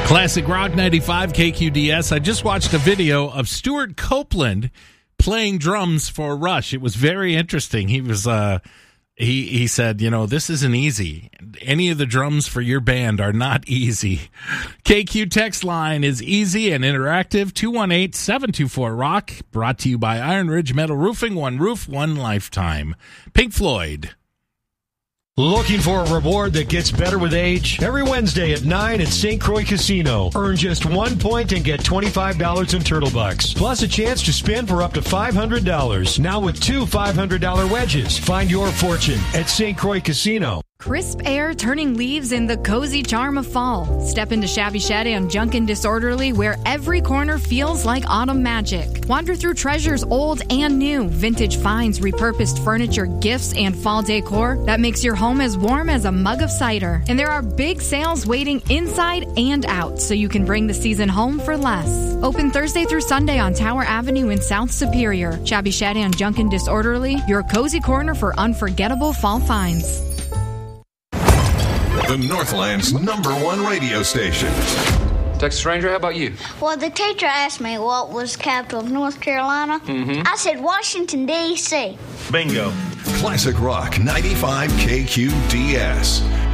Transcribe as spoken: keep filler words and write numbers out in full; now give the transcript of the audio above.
Classic Rock ninety-five K Q D S. I just watched a video of Stuart Copeland playing drums for Rush. It was very interesting. He was, uh, he he said, you know, this isn't easy. Any of the drums for your band are not easy. K Q text line is easy and interactive. two one eight, seven two four, rock. Brought to you by Iron Ridge Metal Roofing. One roof, one lifetime. Pink Floyd. Looking for a reward that gets better with age? Every Wednesday at nine at Saint Croix Casino. Earn just one point and get twenty-five dollars in Turtle Bucks. Plus a chance to spin for up to five hundred dollars. Now with two five hundred dollars wedges. Find your fortune at Saint Croix Casino. Crisp air turning leaves in the cozy charm of fall. Step into Shabby Shed and Junkin' Disorderly, where every corner feels like autumn magic. Wander through treasures old and new, vintage finds, repurposed furniture, gifts, and fall decor that makes your home as warm as a mug of cider. And there are big sales waiting inside and out, so you can bring the season home for less. Open Thursday through Sunday on Tower Avenue in South Superior. Shabby Shed and Junkin' Disorderly, your cozy corner for unforgettable fall finds. The Northland's number one radio station. Texas Ranger, how about you? Well, the teacher asked me what was the capital of North Carolina. Mm-hmm. I said Washington, D C Bingo. Classic Rock ninety-five K Q D S.